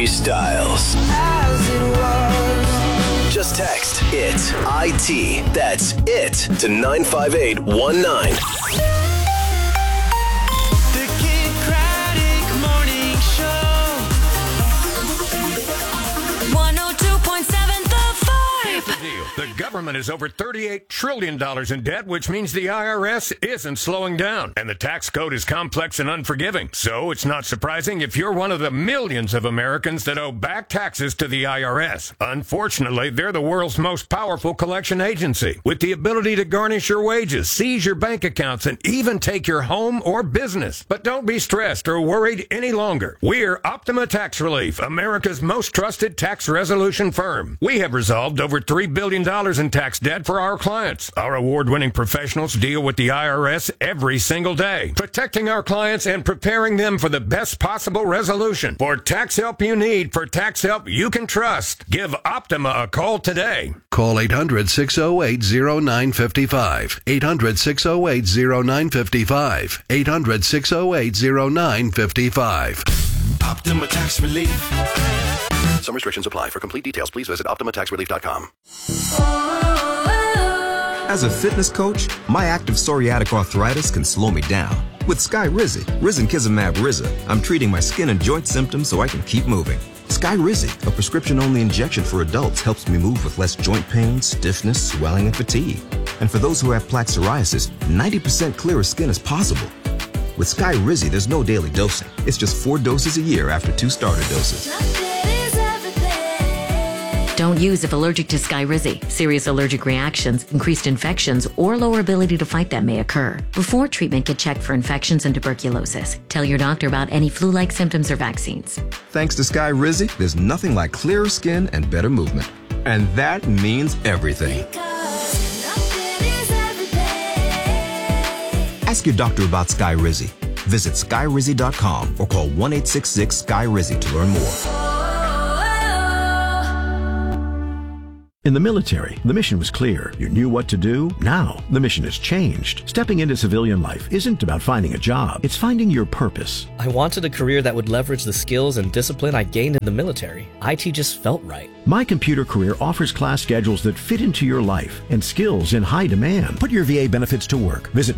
Harry Styles. Just text IT, IT, that's IT, to 95819. The Kid Craddock Morning Show. 102.7 The Vibe. The government is over $38 trillion in debt, which means the IRS isn't slowing down. And the tax code is complex and unforgiving. So it's not surprising if you're one of the millions of Americans that owe back taxes to the IRS. Unfortunately, they're the world's most powerful collection agency, with the ability to garnish your wages, seize your bank accounts, and even take your home or business. But don't be stressed or worried any longer. We're Optima Tax Relief, America's most trusted tax resolution firm. We have resolved over $3 billion in tax debt for our clients. Our award-winning professionals deal with the IRS every single day, protecting our clients and preparing them for the best possible resolution. For tax help you need, for tax help you can trust, give Optima a call today. Call 800-608-0955. 800-608-0955. 800-608-0955. Optima Tax Relief. Some restrictions apply. For complete details, please visit OptimaTaxRelief.com. As a fitness coach, my active psoriatic arthritis can slow me down. With Skyrizi, Risankizumab Riza, I'm treating my skin and joint symptoms so I can keep moving. Skyrizi, a prescription-only injection for adults, helps me move with less joint pain, stiffness, swelling, and fatigue. And for those who have plaque psoriasis, 90% clearer skin is possible. With Skyrizi, there's no daily dosing. It's just 4 doses a year after 2 starter doses. Don't use if allergic to Skyrizi. Serious allergic reactions, increased infections, or lower ability to fight them may occur. Before treatment, get checked for infections and tuberculosis. Tell your doctor about any flu-like symptoms or vaccines. Thanks to Skyrizi, there's nothing like clearer skin and better movement. And that means everything. Ask your doctor about Skyrizi. Visit Skyrizi.com or call 1-866-SKY-RIZI to learn more. In the military, the mission was clear. You knew what to do. Now, the mission has changed. Stepping into civilian life isn't about finding a job. It's finding your purpose. I wanted a career that would leverage the skills and discipline I gained in the military. IT just felt right. My Computer Career offers class schedules that fit into your life and skills in high demand. Put your VA benefits to work. Visit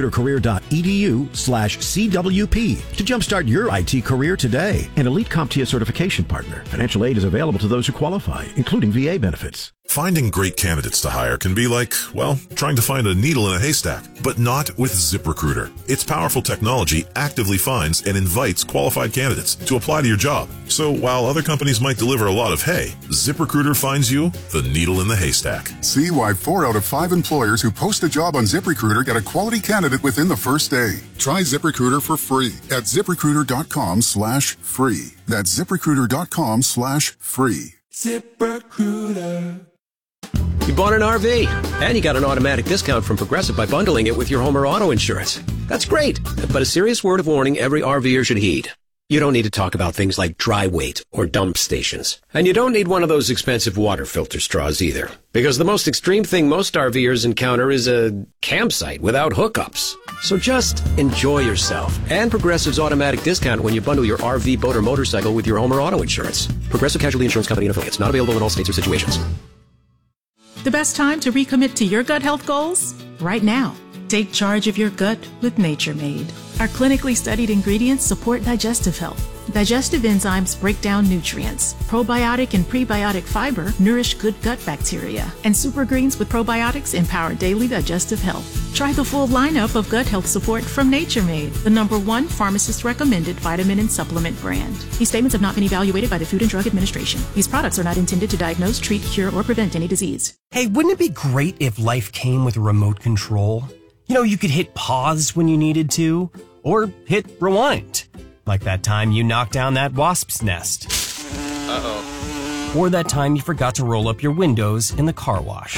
mycomputercareer.edu/CWP to jumpstart your IT career today. An elite CompTIA certification partner. Financial aid is available to those who qualify, including VA benefits. Finding great candidates to hire can be like, well, trying to find a needle in a haystack, but not with ZipRecruiter. Its powerful technology actively finds and invites qualified candidates to apply to your job. So while other companies might deliver a lot of hay, ZipRecruiter finds you the needle in the haystack. See why 4 out of 5 employers who post a job on ZipRecruiter get a quality candidate within the first day. Try ZipRecruiter for free at ZipRecruiter.com/free. That's ZipRecruiter.com/free. ZipRecruiter. You bought an RV, and you got an automatic discount from Progressive by bundling it with your home or auto insurance. That's great, but a serious word of warning every RVer should heed. You don't need to talk about things like dry weight or dump stations. And you don't need one of those expensive water filter straws either. Because the most extreme thing most RVers encounter is a campsite without hookups. So just enjoy yourself and Progressive's automatic discount when you bundle your RV, boat, or motorcycle with your home or auto insurance. Progressive Casualty Insurance Company and affiliates. Not available in all states or situations. The best time to recommit to your gut health goals? Right now. Take charge of your gut with Nature Made. Our clinically studied ingredients support digestive health. Digestive enzymes break down nutrients. Probiotic and prebiotic fiber nourish good gut bacteria. And super greens with probiotics empower daily digestive health. Try the full lineup of gut health support from Nature Made, the #1 pharmacist-recommended vitamin and supplement brand. These statements have not been evaluated by the Food and Drug Administration. These products are not intended to diagnose, treat, cure, or prevent any disease. Hey, wouldn't it be great if life came with a remote control? You know, you could hit pause when you needed to, or hit rewind. Like that time you knocked down that wasp's nest. Uh-oh. Or that time you forgot to roll up your windows in the car wash.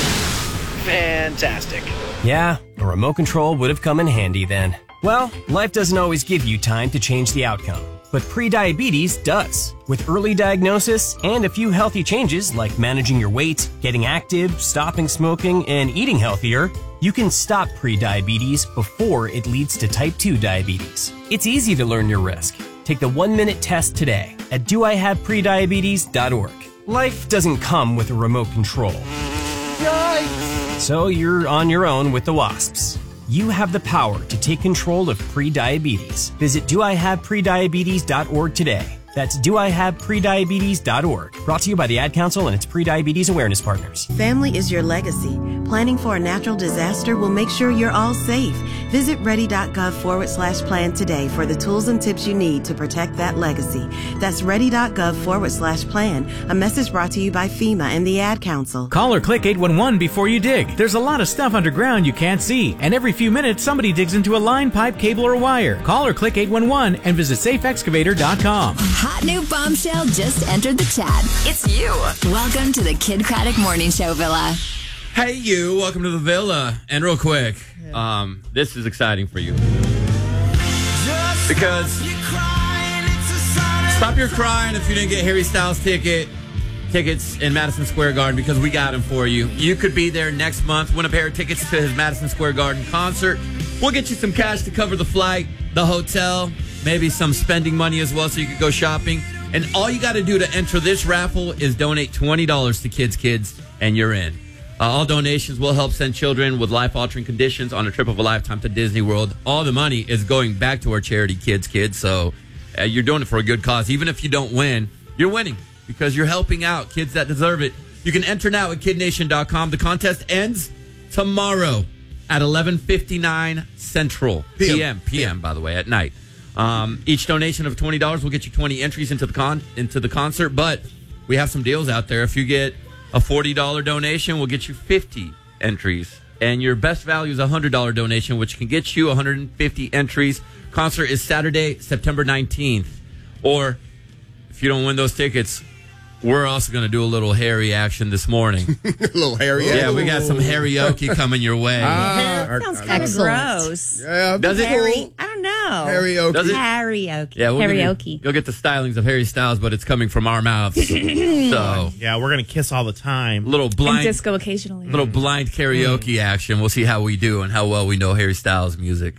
Fantastic. Yeah, a remote control would have come in handy then. Well, life doesn't always give you time to change the outcome, but prediabetes does. With early diagnosis and a few healthy changes like managing your weight, getting active, stopping smoking, and eating healthier, you can stop prediabetes before it leads to type 2 diabetes. It's easy to learn your risk. Take the 1-minute test today at doihaveprediabetes.org. Life doesn't come with a remote control. Yikes! So you're on your own with the wasps. You have the power to take control of prediabetes. Visit doihaveprediabetes.org today. That's doihaveprediabetes.org. Brought to you by the Ad Council and its Prediabetes Awareness Partners. Family is your legacy. Planning for a natural disaster will make sure you're all safe. Visit ready.gov/plan today for the tools and tips you need to protect that legacy. That's ready.gov/plan. A message brought to you by FEMA and the Ad Council. Call or click 811 before you dig. There's a lot of stuff underground you can't see, and every few minutes somebody digs into a line, pipe, cable, or wire. Call or click 811 and visit safeexcavator.com. Hot new bombshell just entered the chat. It's you. Welcome to the Kid Craddock Morning Show Villa. Hey, you. Welcome to the Villa. And real quick, this is exciting for you. Because stop your crying if you didn't get Harry Styles tickets in Madison Square Garden, because we got them for you. You could be there next month. Win a pair of tickets to his Madison Square Garden concert. We'll get you some cash to cover the flight, the hotel, maybe some spending money as well so you could go shopping. And all you got to do to enter this raffle is donate $20 to Kids, and you're in. All donations will help send children with life-altering conditions on a trip of a lifetime to Disney World. All the money is going back to our charity, Kids. So you're doing it for a good cause. Even if you don't win, you're winning because you're helping out kids that deserve it. You can enter now at KidNation.com. The contest ends tomorrow at 11:59 Central. PM, by the way, at night. Each donation of $20 will get you 20 entries into the concert, but we have some deals out there. If you get a $40 donation, we'll get you 50 entries, and your best value is a $100 donation, which can get you 150 entries. Concert is Saturday, September 19th. Or if you don't win those tickets, we're also going to do a little Harry action this morning. A little Harry action? Yeah, we got some karaoke coming your way. Sounds kind of gross. Yeah, does it? Harry? I don't know. Karaoke. Does it? Karaoke. Yeah, karaoke. You'll get the stylings of Harry Styles, but it's coming from our mouths. So yeah, we're gonna kiss all the time. Little blind and disco occasionally. Little blind karaoke action. We'll see how we do and how well we know Harry Styles music.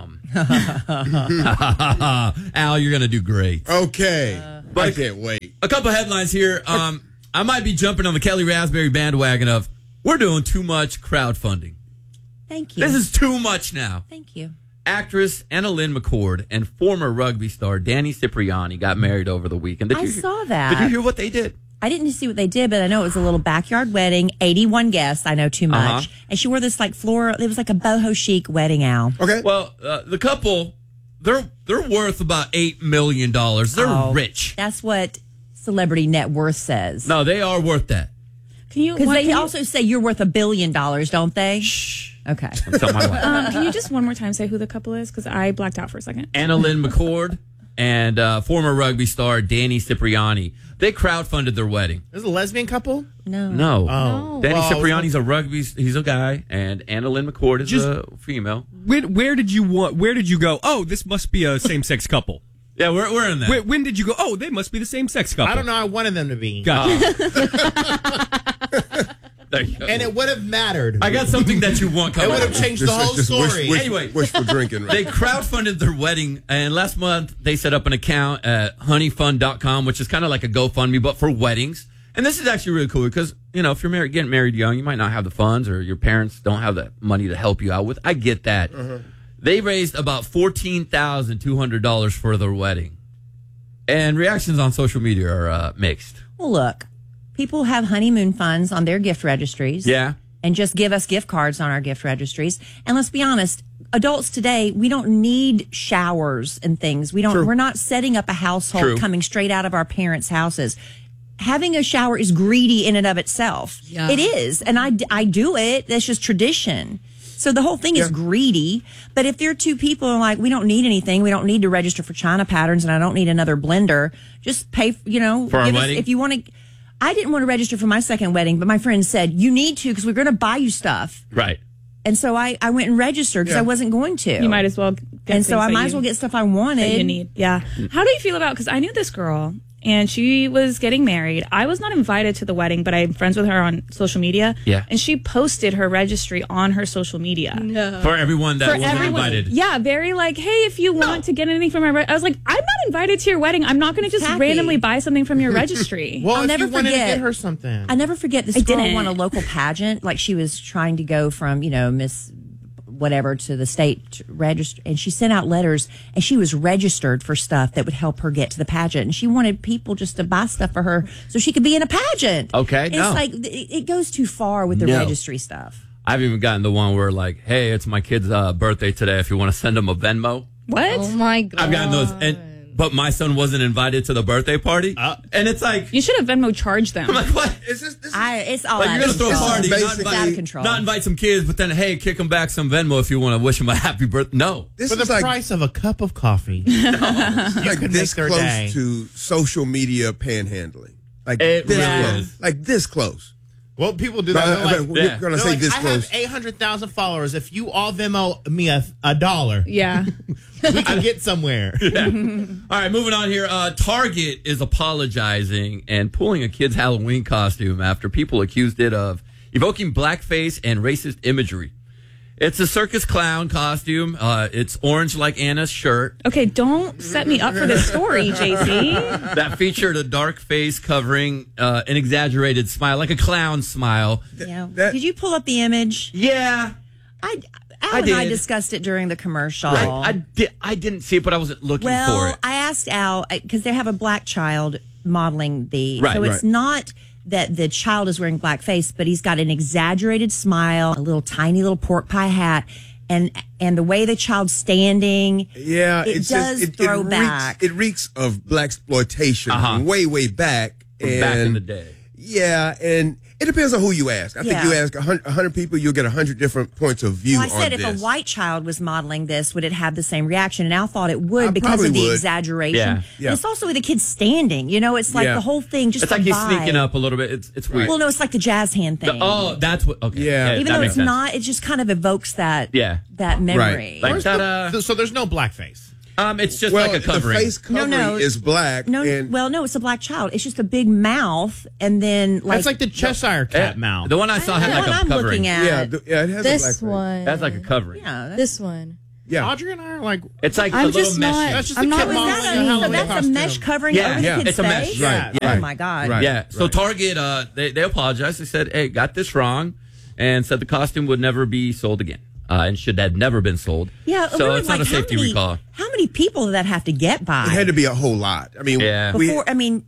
Al, you're gonna do great. Okay, but I can't wait. A couple headlines here. I might be jumping on the Kelly Raspberry bandwagon of we're doing too much crowdfunding. Thank you. This is too much now. Thank you. Actress Annalyn McCord and former rugby star Danny Cipriani got married over the weekend. I saw that. Did you hear what they did? I didn't see what they did, but I know it was a little backyard wedding. 81 guests. I know too much. And she wore this like floral. It was like a boho chic wedding, Al. Okay. Well, the couple, they're worth about $8 million. They're rich. That's what Celebrity Net Worth says. No, they are worth that. Because they also say you're worth $1 billion, don't they? Shh. Okay. Can you just one more time say who the couple is? Because I blacked out for a second. Annalyn McCord and former rugby star Danny Cipriani. They crowdfunded their wedding. Is it a lesbian couple? No. Oh. Danny Cipriani's he's a guy, and Annalyn McCord is a female. Where did you go? Oh, this must be a same-sex couple. Yeah, we're in there. When did you go? Oh, they must be the same-sex couple. I don't know. I wanted them to be. There you go. And it would have mattered. I got something that you want coming. It would have changed the whole story. Anyway, wishful drinking. Right? They crowdfunded their wedding, and last month they set up an account at honeyfund.com, which is kind of like a GoFundMe, but for weddings. And this is actually really cool because, if you're getting married young, you might not have the funds or your parents don't have the money to help you out with. I get that. They raised about $14,200 for their wedding. And reactions on social media are mixed. Well, look, people have honeymoon funds on their gift registries. Yeah. And just give us gift cards on our gift registries. And let's be honest, adults today, we don't need showers and things. We're not setting up a household coming straight out of our parents' houses. Having a shower is greedy in and of itself. Yeah. It is. And I do it. That's just tradition. So the whole thing is greedy. But if there are two people and like, we don't need anything, we don't need to register for China patterns, and I don't need another blender, just pay, for our wedding. If you want to. I didn't want to register for my second wedding, but my friend said, you need to because we're going to buy you stuff. Right. And so I went and registered because I wasn't going to. You might as well. And so I might as well get stuff I wanted. That you need. Yeah. How do you feel about, because I knew this girl, and she was getting married. I was not invited to the wedding, but I'm friends with her on social media. Yeah. And she posted her registry on her social media. No. For everyone that wasn't invited. Yeah, very like, hey, if you want to get anything from my I was like, I'm not invited to your wedding. I'm not going to just randomly buy something from your registry. Well, I'll if never you wanted to forget. get her something. I never forget this I girl didn't. won a local pageant. Like she was trying to go from, Miss whatever to the state register, and she sent out letters, and she was registered for stuff that would help her get to the pageant, and she wanted people just to buy stuff for her so she could be in a pageant. Okay, and no. it's like it goes too far with the No. registry stuff. I've even gotten the one where like, hey, it's my kid's birthday today. If you want to send him a Venmo. What? Oh my God. I've gotten those. But my son wasn't invited to the birthday party. And it's like... You should have Venmo charged them. I'm like, what? It's all Like, out you're going of to throw a control. party, It's out of control. not invite some kids, but then, hey, kick them back some Venmo if you want to wish them a happy birthday. No. For the price of a cup of coffee. Like could this make their close day. to social media panhandling. Like It this really close. is. Like this close. Well, people do that. No, They're like, we're gonna they're say like, this I close. have 800,000 followers. If you all Venmo me $1, Yeah. we can get somewhere. Yeah. All right, moving on here. Target is apologizing and pulling a kid's Halloween costume after people accused it of evoking blackface and racist imagery. It's a circus clown costume. It's orange like Anna's shirt. Okay, don't set me up for this story, JC. That featured a dark face covering an exaggerated smile, like a clown smile. Yeah. Did you pull up the image? Yeah. Al and I did. discussed it during the commercial. Right. I didn't see it, but I wasn't looking for Well, it. I asked Al because they have a black child modeling the. Right, so it's right. not that the child is wearing blackface, but he's got an exaggerated smile, a little tiny little pork pie hat, and the way the child's standing. Yeah, it it's does just, throw it back. Reeks, it reeks of blaxploitation from way back. From back in the day. Yeah, and it depends on who you ask. I think Yeah. you ask 100 people, you'll get 100 different points of view Well, I said on if this. a white child was modeling this, would it have the same reaction? And Al thought it would I because probably of the would. exaggeration. Yeah. And Yeah. it's also with the kid standing. It's like Yeah. the whole thing. Just It's like the he's vibe. sneaking up a little bit. It's weird. Well, no, it's like the jazz hand thing. Oh, that's what. Okay. Yeah. Even that though makes it's sense. not, it just kind of evokes that Yeah. that memory. Like Where's that. so there's no blackface. It's just well, like a covering. the face covering No. is black. No, and no, it's a black child. It's just a big mouth, and then like It's like the Cheshire cat mouth. The one I saw had the like one a I'm covering. looking at. yeah, it has a black This face. one. That's like a covering. Yeah, This one. Yeah. Audrey and I are like, It's like I'm a little just mesh. not- that's just I'm a not kid with modeling that a anymore. so Halloween that's costume. a mesh covering Yeah, over the yeah. kid's It's a mesh. face. Right, Oh right. my god. Right. Yeah. So Target, they apologized. They said, "Hey, got this wrong," and said the costume would never be sold again, and should have never been sold. Yeah, So really, it's not a safety recall. How many people did that have to get by? It had to be a whole lot. I mean, Yeah. Before,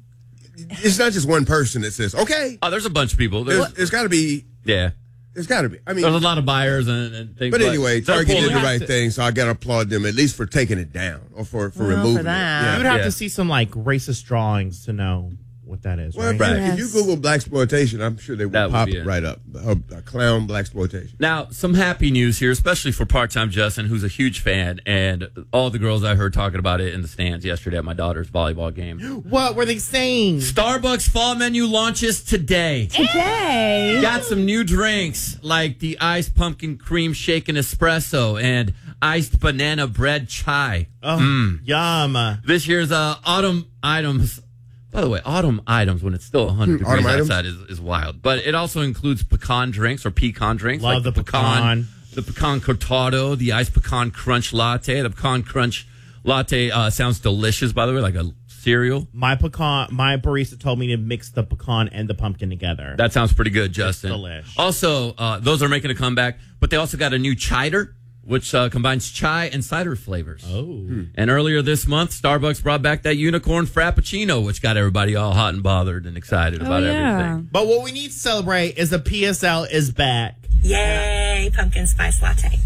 it's not just one person that says, okay. Oh, there's a bunch of people. There's got to be. Yeah. There's got to be. I mean, There's a lot of buyers and things. but anyway, they're Target did pulling the it. right thing, so I got to applaud them at least for taking it down or for removing that. it. You would have Yeah. to see some like racist drawings to know what that is. Well, right? if you Google blaxploitation, I'm sure they will That would pop be it it. right up. A clown blaxploitation. Now, some happy news here, especially for part-time Justin, who's a huge fan, and all the girls I heard talking about it in the stands yesterday at my daughter's volleyball game. What were they saying? Starbucks fall menu launches today. Today. Got some new drinks like the iced pumpkin cream shaken espresso and iced banana bread chai. Oh, yum. This year's autumn items. By the way, autumn items when it's still 100 degrees Autumn items? outside is wild. But it also includes pecan drinks or pecan drinks. Love like the pecan. The pecan cortado, the iced pecan crunch latte. The pecan crunch latte sounds delicious, by the way, like a cereal. My barista told me to mix the pecan and the pumpkin together. That sounds pretty good, Justin. delish. Also, those are making a comeback, but they also got a new cider, which combines chai and cider flavors. Oh. And earlier this month, Starbucks brought back that unicorn frappuccino, which got everybody all hot and bothered and excited about everything. But what we need to celebrate is the PSL is back. Yay, pumpkin spice latte.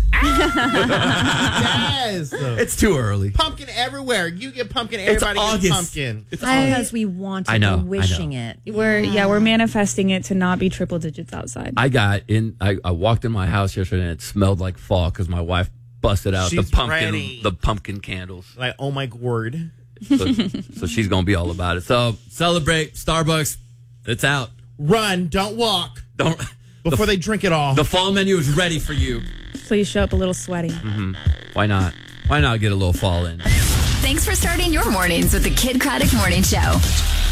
Yes. It's too early. Pumpkin everywhere. You get pumpkin, It's everybody gets August. pumpkin. It's Because we wanted, I know, we're wishing I it. We're manifesting it to not be triple digits outside. I walked in my house yesterday and it smelled like fall because my wife busted out She's ready. the pumpkin candles. Like, oh my word. So she's gonna be all about it. So celebrate Starbucks. It's out. Run, don't walk. Don't before they drink it all. The fall menu is ready for you. So you show up a little sweaty. Mm-hmm. Why not? Why not get a little fall in? Thanks for starting your mornings with the Kid Craddock Morning Show.